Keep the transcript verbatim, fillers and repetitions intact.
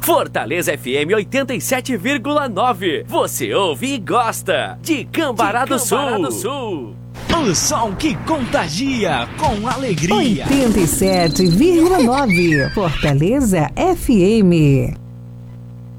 Fortaleza F M oitenta e sete vírgula nove. Você ouve e gosta de Cambará do Sul. do Sul. O som que contagia com alegria. oitenta e sete vírgula nove. Fortaleza F M.